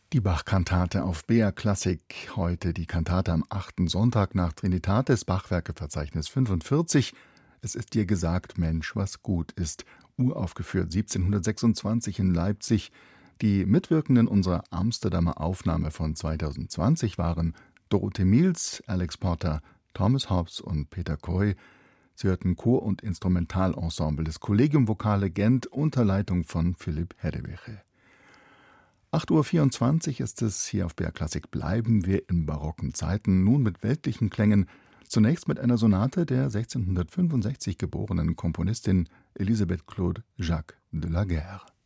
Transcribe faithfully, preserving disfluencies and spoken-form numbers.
Die Bach-Kantate auf B R Klassik. Heute die Kantate am achten Sonntag nach Trinitatis, Bachwerkeverzeichnis fünfundvierzig. Es ist dir gesagt, Mensch, was gut ist. Uraufgeführt siebzehnhundertsechsundzwanzig in Leipzig. Die Mitwirkenden unserer Amsterdamer Aufnahme von zweitausendzwanzig waren Dorothee Miels, Alex Porter, Thomas Hobbs und Peter Coy. Sie hörten Chor- und Instrumentalensemble des Collegium Vocale Gent unter Leitung von Philipp Heddeweche. acht Uhr vierundzwanzig ist es hier auf B R Klassik. Bleiben wir in barocken Zeiten, nun mit weltlichen Klängen. Zunächst mit einer Sonate der sechzehnhundertfünfundsechzig geborenen Komponistin Elisabeth Claude Jacques de la Guerre.